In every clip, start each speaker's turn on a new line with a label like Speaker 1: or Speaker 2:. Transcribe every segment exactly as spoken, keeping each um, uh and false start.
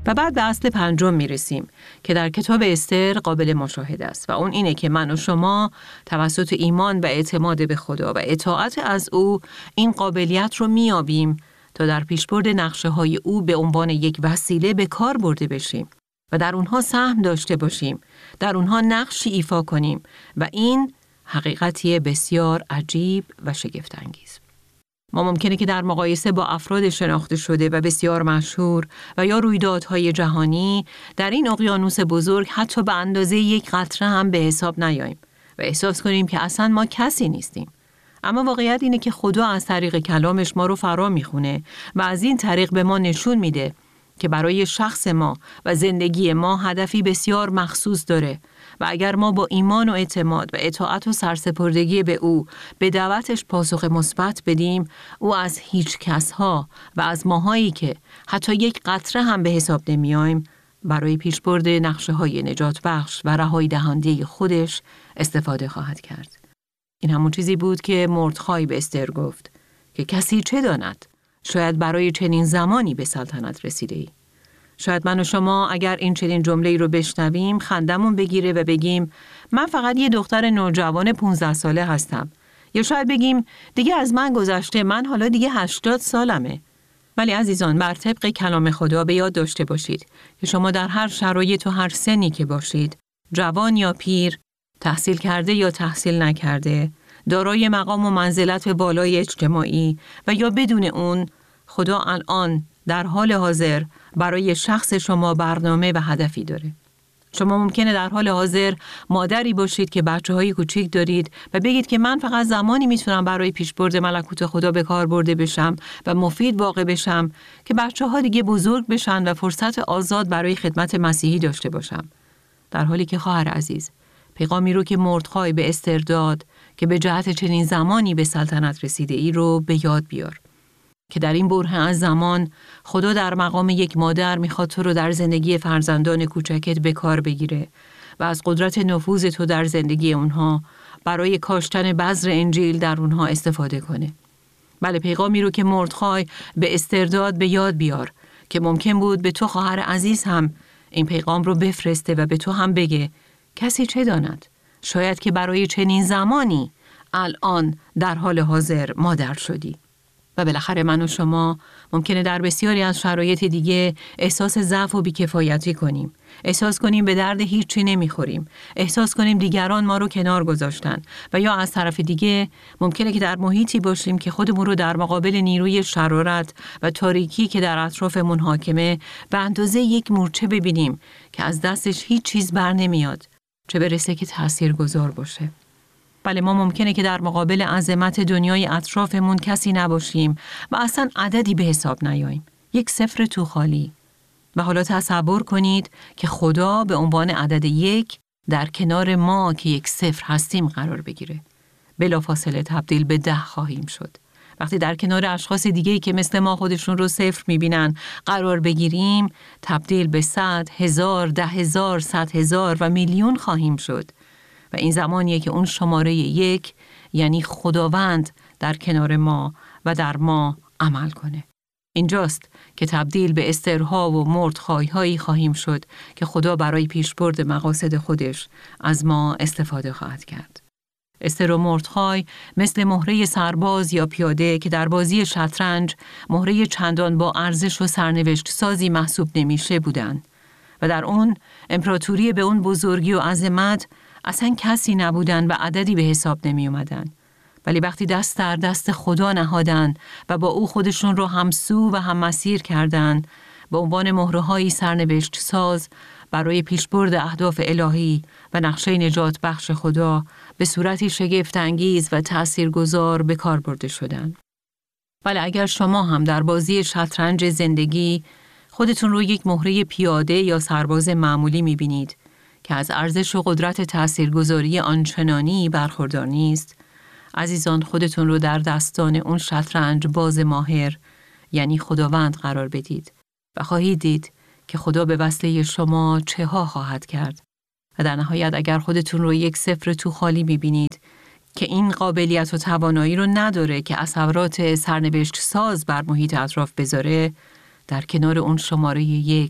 Speaker 1: و بعد به اصل پنجم میرسیم که در کتاب استر قابل مشاهده است و اون اینه که من و شما توسط ایمان و اعتماد به خدا و اطاعت از او این قابلیت رو میابیم تا در پیشبرد نقشه های او به عنوان یک وسیله به کار برده بشیم و در اونها سهم داشته باشیم، در اونها نقشی ایفا کنیم و این حقیقتی بسیار عجیب و شگفت انگیز. ما ممکنه که در مقایسه با افراد شناخته شده و بسیار مشهور و یا رویدادهای جهانی در این اقیانوس بزرگ حتی به اندازه یک قطره هم به حساب نیاییم و احساس کنیم که اصلا ما کسی نیستیم. اما واقعیت اینه که خدا از طریق کلامش ما رو فرا میخونه و از این طریق به ما نشون میده که برای شخص ما و زندگی ما هدفی بسیار مخصوص داره و اگر ما با ایمان و اعتماد و اطاعت و سرسپردگی به او به دعوتش پاسخ مثبت بدیم، او از هیچ کس ها و از ماهایی که حتی یک قطره هم به حساب نمیایم برای پیشبرد نقشه های نجات بخش و رهایی دهنده خودش استفاده خواهد کرد. این همون چیزی بود که مردخای به استر گفت که کسی چه داند؟ شاید برای چنین زمانی به سلطنت رسیده ای. شاید من و شما اگر این چنین جمله‌ای رو بشنویم خندمون بگیره و بگیم من فقط یه دختر نوجوان پانزده ساله هستم. یا شاید بگیم دیگه از من گذشته، من حالا دیگه هشتاد سالمه. ولی عزیزان، بر طبق کلام خدا به یاد داشته باشید که شما در هر شرایط و هر سنی که باشید، جوان یا پیر، تحصیل کرده یا تحصیل نکرده، دارای مقام و منزلت بالای اجتماعی و یا بدون اون، خدا الان در حال حاضر برای شخص شما برنامه و هدفی داره. شما ممکنه در حال حاضر مادری باشید که بچه‌های کوچیک دارید و بگید که من فقط زمانی میتونم برای پیشبرد ملکوت خدا به کار برده بشم و مفید واقع بشم که بچه‌ها دیگه بزرگ بشن و فرصت آزاد برای خدمت مسیحی داشته باشم. در حالی که خواهر عزیز، پیغامی رو که مردخای به استر داد که به جهت چنین زمانی به سلطنت رسیده ای رو به یاد بیار. که در این بره از زمان خدا در مقام یک مادر میخواد تو رو در زندگی فرزندان کوچکت به کار بگیره و از قدرت نفوذ تو در زندگی اونها برای کاشتن بذر انجیل در اونها استفاده کنه. بله، پیغامی رو که مردخای به استر داد به یاد بیار که ممکن بود به تو خواهر عزیز هم این پیغام رو بفرسته و به تو هم بگه کسی چه داند؟ شاید که برای چنین زمانی الان در حال حاضر مادر شدی. و بالاخره من و شما ممکنه در بسیاری از شرایط دیگه احساس ضعف و بیکفایتی کنیم. احساس کنیم به درد هیچی نمیخوریم. احساس کنیم دیگران ما رو کنار گذاشتن. و یا از طرف دیگه ممکنه که در محیطی باشیم که خودمون رو در مقابل نیروی شرارت و تاریکی که در اطرافمون حاکمه به اندازه یک مورچه ببینیم که از دستش هیچ چیز بر نمیاد، چه برسه که تاثیرگذار باشه. بله، ما ممکنه که در مقابل عظمت دنیای اطرافمون کسی نباشیم و اصلا عددی به حساب نیاییم. یک صفر تو خالی. و حالا تصور کنید که خدا به عنوان عدد یک در کنار ما که یک صفر هستیم قرار بگیره. بلافاصله تبدیل به ده خواهیم شد. وقتی در کنار اشخاص دیگه‌ای که مثل ما خودشون رو صفر میبینن قرار بگیریم، تبدیل به صد، هزار، ده هزار، صد هزار و میلیون خواهیم شد. و این زمانیه که اون شماره یک یعنی خداوند در کنار ما و در ما عمل کنه. اینجاست که تبدیل به استرها و مردخای‌هایی خواهیم شد که خدا برای پیشبرد مقاصد خودش از ما استفاده خواهد کرد. استر و مردخای مثل مهره سرباز یا پیاده که در بازی شطرنج مهره چندان با ارزش و سرنوشت سازی محسوب نمیشه بودن و در اون امپراتوری به اون بزرگی و عظمت اصلا کسی نبودن و عددی به حساب نمی اومدن. ولی وقتی دست در دست خدا نهادن و با او خودشون رو همسو و هم مسیر کردن، به عنوان مهره‌های سرنوشت ساز برای پیشبرد اهداف الهی و نقشه نجات بخش خدا به صورتی شگفت انگیز و تأثیرگذار به کار برده شدن. ولی اگر شما هم در بازی شطرنج زندگی خودتون رو یک مهره پیاده یا سرباز معمولی می‌بینید که از ارزش و قدرت تأثیرگذاری آنچنانی برخوردار نیست، عزیزان خودتون رو در دستان اون شطرنج باز ماهر یعنی خداوند قرار بدید و خواهید دید که خدا به وسیله شما چه ها خواهد کرد. و در نهایت اگر خودتون رو یک صفر تو خالی می‌بینید که این قابلیت و توانایی رو نداره که اثرات سرنوشت ساز بر محیط اطراف بذاره، در کنار اون شماره یک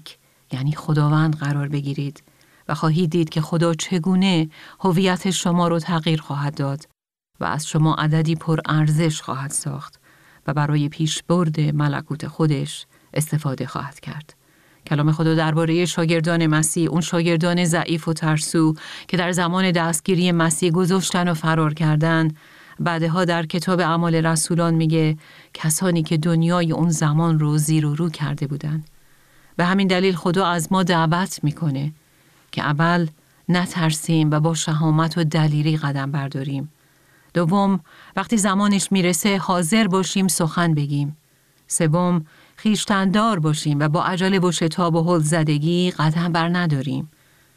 Speaker 1: یعنی خداوند قرار بگیرید و خواهید دید که خدا چگونه هویت شما رو تغییر خواهد داد و از شما عددی پر ارزش خواهد ساخت و برای پیشبرد ملکوت خودش استفاده خواهد کرد. کلام خدا درباره شاگردان مسیح، اون شاگردان ضعیف و ترسو که در زمان دستگیری مسیح گذاشتن و فرار کردن، بعدها در کتاب اعمال رسولان میگه کسانی که دنیای اون زمان رو زیر و رو کرده بودن. به همین دلیل خدا از ما دعوت میکنه که اول نترسیم و با شهامت و دلیری قدم برداریم. دوم، وقتی زمانش میرسه حاضر باشیم سخن بگیم. سوم، خویشتن‌دار باشیم و با عجله و شتاب و هول زدگی قدم بر نداریم.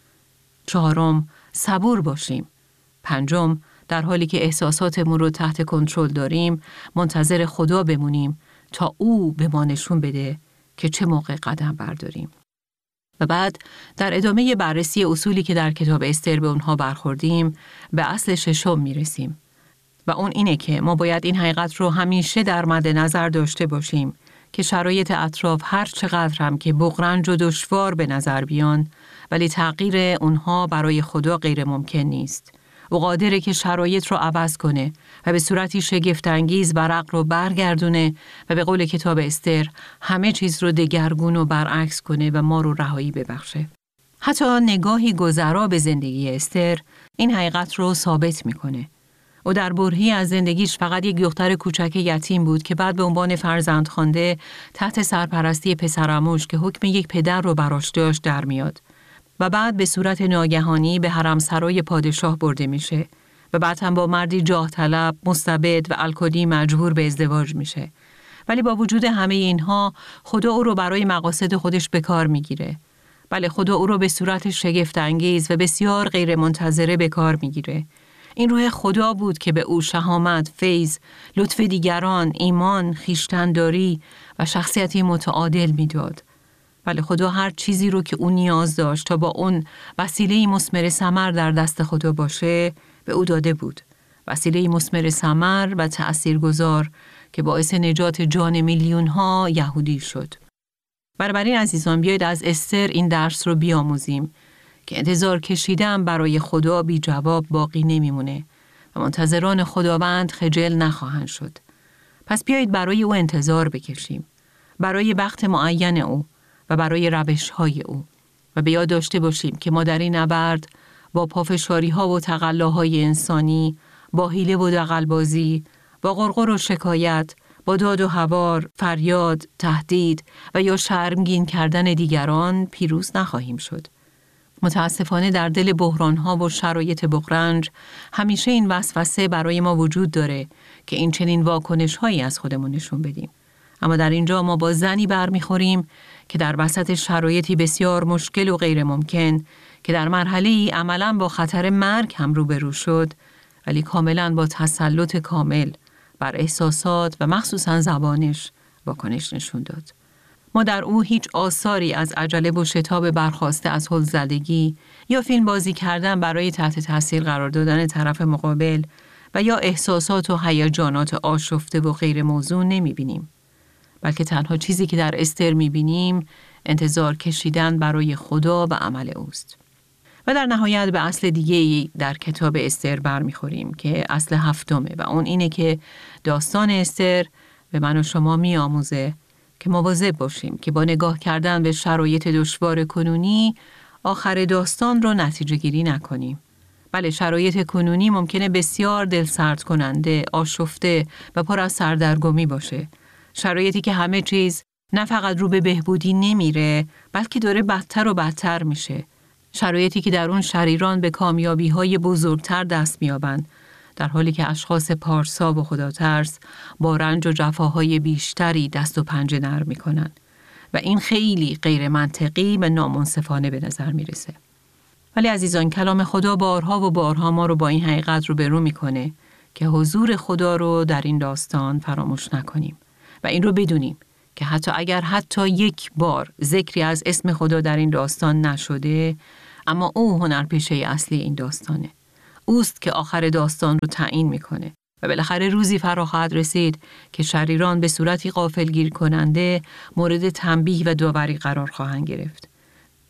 Speaker 1: چهارم، صبور باشیم. پنجم، در حالی که احساساتمون رو تحت کنترل داریم، منتظر خدا بمونیم تا او به ما نشون بده که چه موقع قدم برداریم. و بعد در ادامه بررسی اصولی که در کتاب استر به اونها برخوردیم، به اصل ششم میرسیم. و اون اینه که ما باید این حقیقت رو همیشه در مد نظر داشته باشیم که شرایط اطراف هر چقدر هم که بغرنج و دشوار به نظر بیان، ولی تغییر اونها برای خدا غیر ممکن نیست. او قادره که شرایط رو عوض کنه و به صورتی شگفت‌انگیز ورق رو برگردونه و به قول کتاب استر همه چیز رو دگرگون و برعکس کنه و ما رو رهایی ببخشه. حتی نگاهی گذرا به زندگی استر این حقیقت رو ثابت میکنه. او در برهه‌ای از زندگیش فقط یک دختر کوچک یتیم بود که بعد به عنوان فرزند خوانده تحت سرپرستی پسرعموش که حکم یک پدر رو براش داشت در میاد و بعد به صورت ناگهانی به حرمسرای پادشاه برده میشه و بعد هم با مردی جاه طلب، مستبد و الکلی مجبور به ازدواج میشه. ولی با وجود همه اینها خدا او رو برای مقاصد خودش به کار میگیره. بله، خدا او رو به صورت شگفت انگیز و بسیار غیر منتظره به کار میگیره. این روح خدا بود که به او شهامت، فیض، لطف دیگران، ایمان، خویشتن‌داری و شخصیتی متعادل میداد. بله، خدا هر چیزی رو که او نیاز داشت تا با اون وسیله مثمر ثمر در دست خدا باشه به او داده بود. وسیله مثمر ثمر و تأثیرگذار که باعث نجات جان میلیون ها یهودی شد. بنابراین عزیزان، بیایید از استر این درس رو بیاموزیم که انتظار کشیدن برای خدا بی جواب باقی نمیمونه و منتظران خداوند خجل نخواهند شد. پس بیایید برای او انتظار بکشیم، برای وقت معین او و برای روش‌های او و به یاد داشته باشیم که ما در این نبرد با پافشاری‌ها و تقلاهای انسانی، با حیله و دغل‌بازی، با غرغر و شکایت، با داد و هوار، فریاد، تهدید و یا شرمگین کردن دیگران پیروز نخواهیم شد. متاسفانه در دل بحران‌ها و شرایط بغرنج همیشه این وسوسه برای ما وجود داره که این چنین واکنش‌هایی از خودمون نشون بدیم. اما در اینجا ما با زنی برمیخوریم که در وسط شرایطی بسیار مشکل و غیر ممکن که در مرحله‌ای عملاً با خطر مرگ هم روبرو شد، ولی کاملاً با تسلط کامل بر احساسات و مخصوصاً زبانش واکنش نشون داد. ما در او هیچ آثاری از عجله و شتاب برخاسته از هول زدگی یا فیلم بازی کردن برای تحت تاثیر قرار دادن طرف مقابل و یا احساسات و هیجانات آشفته و غیر موزون نمی‌بینیم. بلکه تنها چیزی که در استر می‌بینیم انتظار کشیدن برای خدا و عمل اوست. و در نهایت به اصل دیگه‌ای در کتاب استر برمیخوریم که اصل هفتمه و اون اینه که داستان استر به من و شما می‌آموزه که مواظب باشیم که با نگاه کردن به شرایط دشوار کنونی آخر داستان رو نتیجه گیری نکنیم. بله، شرایط کنونی ممکنه بسیار دلسرد کننده، آشفته و پر از سردرگمی باشه. شرایطی که همه چیز نه فقط رو به بهبودی نمیره، بلکه داره بدتر و بدتر میشه. شرایطی که در اون شریران به کامیابی‌های بزرگتر دست میابند، در حالی که اشخاص پارسا و خداترس با رنج و جفاهای بیشتری دست و پنجه نرم میکنن و این خیلی غیر منطقی و نامنصفانه به نظر میرسه. ولی عزیزان، کلام خدا بارها و بارها ما رو با این حقیقت رو برو میکنه که حضور خدا رو در این داستان فراموش نکنیم و این رو بدونیم که حتی اگر حتی یک بار ذکری از اسم خدا در این داستان نشده، اما او هنرپیشه اصلی این داستانه. اوست که آخر داستان رو تعیین میکنه و بالاخره روزی فرا خواهد رسید که شریران به صورتی غافلگیر کننده مورد تنبیه و داوری قرار خواهند گرفت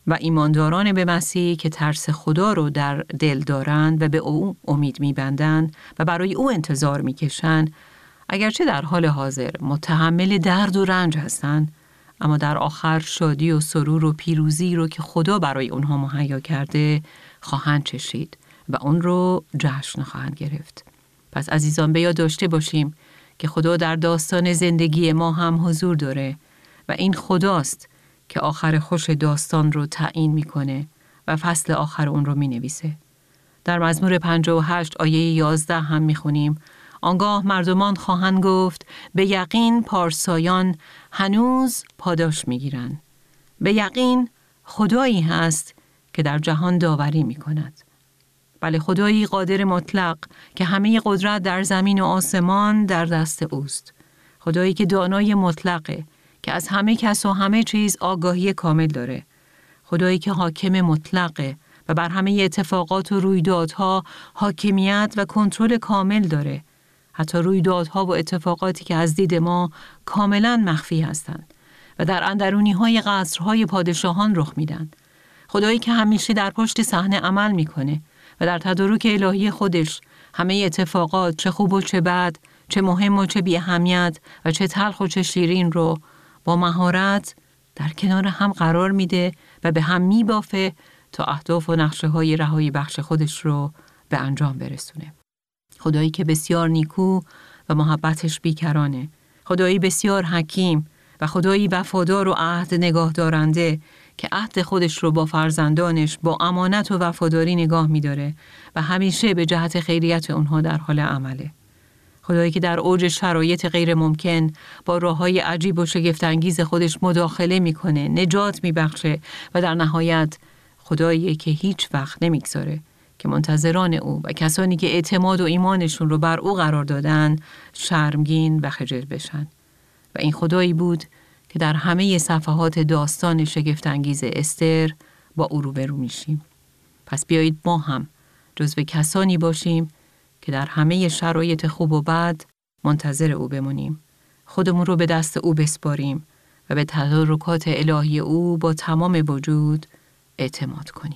Speaker 1: و ایمانداران به مسیح که ترس خدا رو در دل دارند و به او امید می‌بندند و برای او انتظار می‌کشند، اگرچه در حال حاضر متحمل درد و رنج هستند، اما در آخر شادی و سرور و پیروزی رو که خدا برای اونها مهیا کرده خواهند چشید و اون رو جشن خواهند گرفت. پس عزیزان، به یاد داشته باشیم که خدا در داستان زندگی ما هم حضور داره و این خداست که آخر خوش داستان رو تعیین میکنه و فصل آخر اون رو مینویسه. در مزمور پنجاه و هشت آیه یازده هم میخونیم: آنگاه مردمان خواهند گفت به یقین پارسایان هنوز پاداش میگیرند. به یقین خدایی هست که در جهان داوری میکند. بله، خدایی قادر مطلق که همه قدرت در زمین و آسمان در دست اوست. خدایی که دانای مطلقه، که از همه کس و همه چیز آگاهی کامل داره. خدایی که حاکم مطلقه و بر همه اتفاقات و رویدادها حاکمیت و کنترل کامل داره. حتی رویدادها و اتفاقاتی که از دید ما کاملاً مخفی هستند و در اندرونی‌های قصرهای پادشاهان رخ میدن. خدایی که همیشه در پشت صحنه عمل میکنه و در تدارک الهی خودش همه اتفاقات، چه خوب و چه بد، چه مهم و چه بی اهمیت و چه تلخ و چه شیرین رو با مهارت در کنار هم قرار میده و به هم میبافه تا اهداف و نقشه های رهایی بخش خودش رو به انجام برسونه. خدایی که بسیار نیکو و محبتش بیکرانه. خدایی بسیار حکیم و خدایی وفادار و عهد نگاه دارنده که عهد خودش رو با فرزندانش با امانت و وفاداری نگاه می‌داره و همیشه به جهت خیریت اونها در حال عمله. خدایی که در اوج شرایط غیر ممکن با راه‌های عجیب و شگفت‌انگیز خودش مداخله می‌کنه، نجات می‌بخشه و در نهایت خدایی که هیچ وقت نمی‌گذاره که منتظران او و کسانی که اعتماد و ایمانشون رو بر او قرار دادن شرمگین و خجل بشن. و این خدایی بود که در همه صفحات داستان شگفت‌انگیز استر با او روبرو میشیم. پس بیایید ما هم جزو کسانی باشیم که در همه شرایط خوب و بد منتظر او بمونیم. خودمون رو به دست او بسپاریم و به تدارکات الهی او با تمام وجود اعتماد کنیم.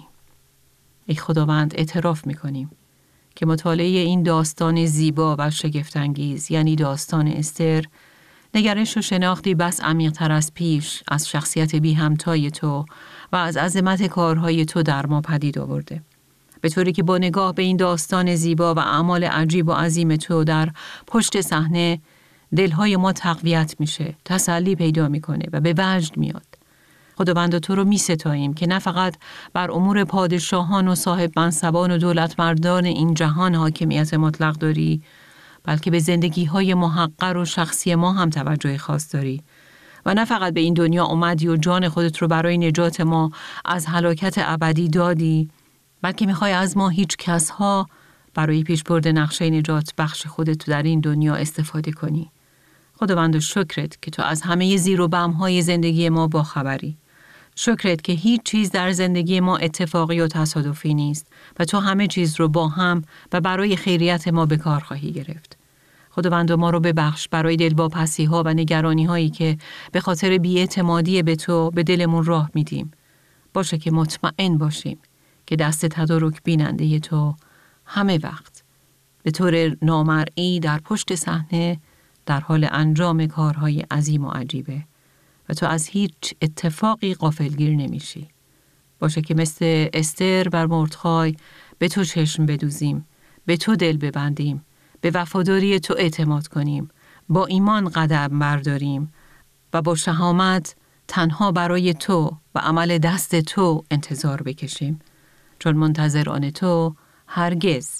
Speaker 1: ای خداوند، اعتراف میکنیم که مطالعه این داستان زیبا و شگفت‌انگیز، یعنی داستان استر، نگرش و شناختی بس عمیق‌تر از پیش از شخصیت بی همتای تو و از عظمت کارهای تو در ما پدید آورده. به طوری که با نگاه به این داستان زیبا و اعمال عجیب و عظیم تو در پشت صحنه، دلهای ما تقویت میشه، تسلی پیدا میکنه و به وجد میاد. خداوند، تو رو می ستاییم که نه فقط بر امور پادشاهان و صاحب منصبان و دولتمردان این جهان حاکمیت مطلق داری، بلکه به زندگی‌های محقر و شخصی ما هم توجه خاص داری و نه فقط به این دنیا اومدی و جان خودت رو برای نجات ما از هلاکت ابدی دادی، بلکه می‌خوای از ما هیچ کس ها برای پیشبرد نقشه نجات بخش خودت در این دنیا استفاده کنی. خداوند، شکرت که تو از همه زیر و بم‌های زندگی ما با خبری. شکرت که هیچ چیز در زندگی ما اتفاقی و تصادفی نیست و تو همه چیز رو با هم و برای خیریت ما به کار خواهی گرفت. خداوند، ما رو ببخش برای دلواپسی ها و نگرانی هایی که به خاطر بی‌اعتمادی به تو به دلمون راه میدیم. باشه که مطمئن باشیم که دست تدارک بیننده تو همه وقت به طور نامرئی در پشت صحنه در حال انجام کارهای عظیم و عجیبه و تو از هیچ اتفاقی غافلگیر نمیشی. باشه که مثل استر و مردخای به تو چشم بدوزیم، به تو دل ببندیم، به وفاداری تو اعتماد کنیم، با ایمان قدم برداریم و با شهامت تنها برای تو و عمل دست تو انتظار بکشیم، چون منتظران تو هرگز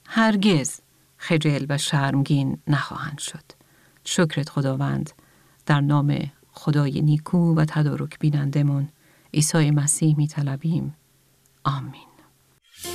Speaker 1: هرگز خجل و شرمگین نخواهند شد. شکرت خداوند، در نام خدای نیکو و تدارک بینندمون عیسی مسیح می طلبیم. آمین.